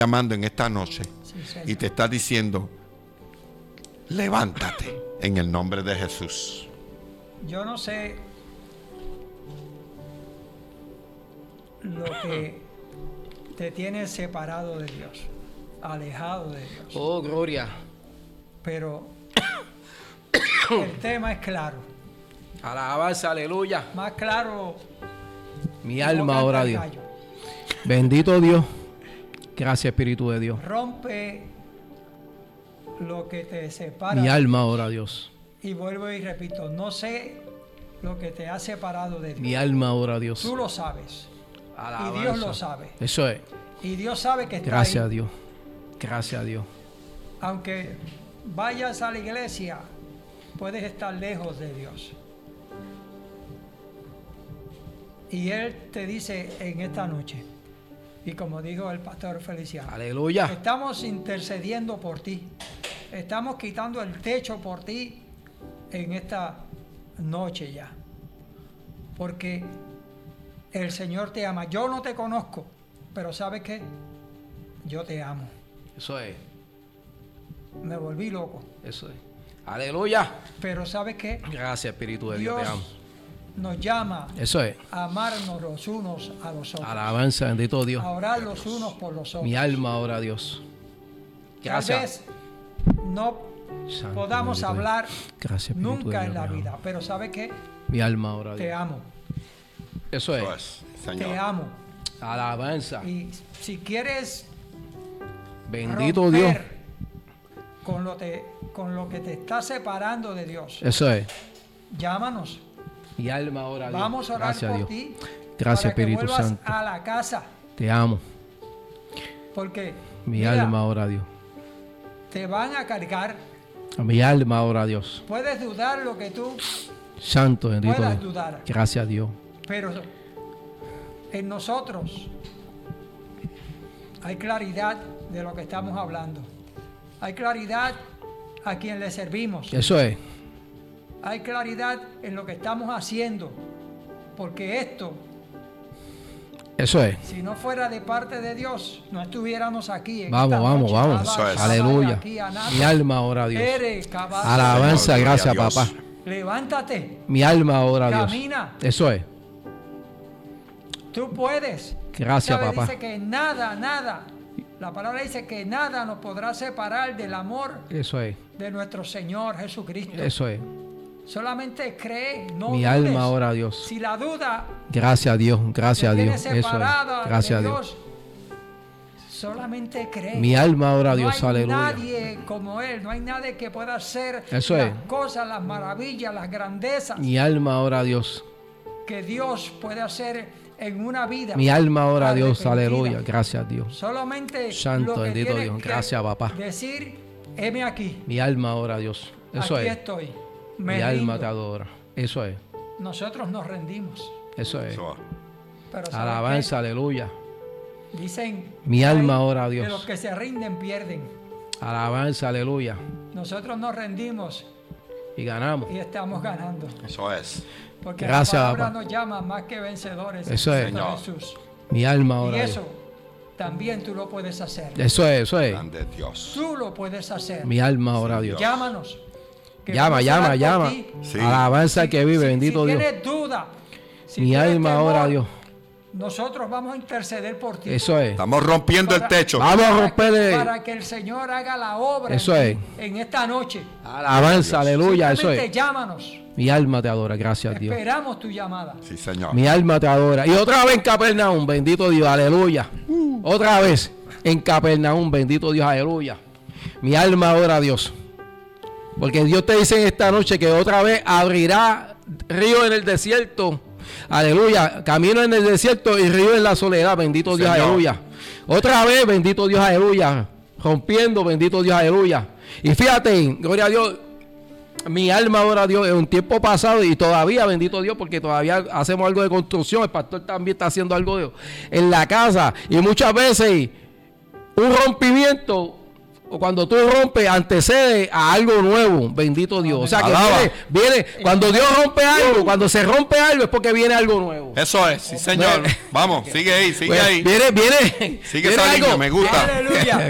llamando en esta noche Sí, y te está diciendo, levántate en el nombre de Jesús. Yo no sé lo que te tiene separado de Dios, alejado de Dios. Oh, gloria. Pero el tema es claro. Alabanza, aleluya. Más claro. Mi no alma canta ora a el Dios. gallo. Bendito Dios. Gracias, Espíritu de Dios. Rompe lo que te separa. Mi alma ora a Dios. Y vuelvo y repito, no sé lo que te ha separado de Dios. Mi alma ora a Dios. Tú lo sabes. Alabanza. Y Dios lo sabe. Eso es. Y Dios sabe que está Gracias a ahí. Dios. Gracias a Dios. Aunque vayas a la iglesia, puedes estar lejos de Dios. Y Él te dice en esta noche, y como dijo el pastor Feliciano, Aleluya. estamos intercediendo por ti. Estamos quitando el techo por ti en esta noche ya. Porque el Señor te ama. Yo no te conozco, pero ¿sabes qué? Yo te amo. Eso es. Me volví loco. Eso es. Aleluya. Pero ¿sabes qué? Gracias, Espíritu de Dios. Dios Te amo. nos llama Eso es. a amarnos los unos a los otros. Alabanza, bendito Dios. A orar los unos por los otros. Mi alma ora a Dios. Tal Gracias. vez no Santo, podamos bendito hablar Dios. Gracias, Espíritu de nunca Dios, en la te amo. vida, pero ¿sabes qué? Mi alma ora a Te Dios. amo, Eso es. Pues, te Señor. amo. Alabanza. Y si quieres Bendito romper Dios. con lo que te está separando de Dios, Eso es. llámanos. Mi alma ora a Dios. Vamos a orar Gracias a por Dios. ti. Gracias, para que Espíritu vuelvas Santo. a la casa, Te amo. porque Mi mira, alma ora a Dios. te van a cargar. Mi alma ora a Dios. Puedes dudar lo que tú Santo, bendito puedas Dios. dudar, Gracias a Dios. pero en nosotros hay claridad de lo que estamos hablando. Hay claridad a quien le servimos. Eso es. Hay claridad en lo que estamos haciendo. Porque esto, Eso es. si no fuera de parte de Dios, no estuviéramos aquí. En Vamos, esta vamos, noche. vamos. Eso es. Aleluya. Aquí a nada. Mi alma ora a Dios. Eres capaz. Alabanza, Señor, gracias, gloria a Dios. papá. Levántate. Mi alma ora a Dios. Camina. Eso es. Tú puedes. Gracias, ¿Sabe? papá. Dice que nada. La palabra dice que nada nos podrá separar del amor Eso es. de nuestro Señor Jesucristo. Eso es. Solamente cree, no Mi dudes. alma ora a Dios. Si la duda Gracias a Dios. Gracias a te Dios. tiene Eso separada es. Gracias de a Dios. solamente cree. Mi alma ora a Dios. No hay Aleluya. nadie como Él, no hay nadie que pueda hacer Eso las es. cosas, las maravillas, las grandezas Mi alma ora a Dios. que Dios puede hacer en una vida. Mi alma ora a Dios. arrepentida. Aleluya. Gracias a Dios. Solamente Santo, lo que bendito tienes Dios. que Gracias, papá. decir, heme aquí. Mi alma ora a Dios. Eso Aquí es. estoy. Mi Me alma rindo. te adora. Eso es. Nosotros nos rendimos. Eso es. Eso. Pero ¿sabes Alabanza, qué? aleluya. Dicen, Mi alma hay ora a de Dios. los que se rinden pierden. Alabanza, aleluya. Nosotros nos rendimos Y ganamos. y estamos ganando. Eso es. Porque Gracias, la palabra papá. nos llama más que vencedores. Eso es. en Cristo Señor. Jesús. Mi alma Y ora a Dios. eso también tú lo puedes hacer. Eso es, eso es. Grande Dios. Tú lo puedes hacer. Mi alma ora a Dios. Llámanos. que Llama, vamos a orar por llama. ti. Sí. Alabanza que vive, bendito si Dios. tienes duda, si Mi tienes alma temor, ora a Dios. nosotros vamos a interceder por ti. Eso es. Estamos rompiendo el Para- techo. Vamos a para romperle. para que el Señor haga la obra Eso en, es. en esta noche. Alabanza, aleluya. Eso Simplemente es. llámanos. Mi alma te adora, gracias a Dios. Esperamos tu llamada. Sí, Señor. Mi alma te adora. Y otra vez en Capernaum, bendito Dios, aleluya. Otra vez en Capernaum, bendito Dios, aleluya. Mi alma adora a Dios. Porque Dios te dice en esta noche que otra vez abrirá río en el desierto. Aleluya. Camino en el desierto y río en la soledad, bendito Dios, Señor. aleluya. Otra vez, bendito Dios, aleluya. Rompiendo, bendito Dios, aleluya. Y fíjate, gloria a Dios. Mi alma adora a Dios en un tiempo pasado y todavía, bendito Dios, porque todavía hacemos algo de construcción. El pastor también está haciendo algo en la casa. Y muchas veces un rompimiento o cuando tú rompes, antecede a algo nuevo. Bendito Dios. O sea, que Alaba. viene, cuando Dios rompe algo, cuando se rompe algo, es porque viene algo nuevo. Eso es, sí, señor. Vamos, sigue ahí, sigue Pues, ahí. viene Sigue viene esa línea, algo. me gusta. Aleluya.